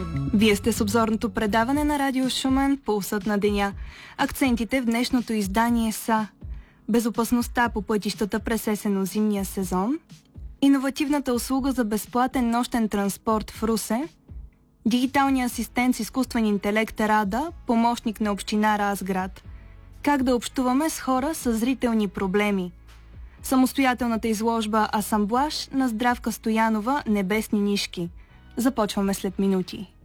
Вие сте с обзорното предаване на Радио Шумен "Пулсът на деня". Акцентите в днешното издание са: безопасността по пътищата през есенно-зимния сезон, иновативната услуга за безплатен нощен транспорт в Русе, дигиталният асистент с изкуствен интелект Рада, помощник на община Разград, как да общуваме с хора с зрителни проблеми, самостоятелната изложба "Асамблаж" на Здравка Стоянова "Небесни нишки". Започваме след минути.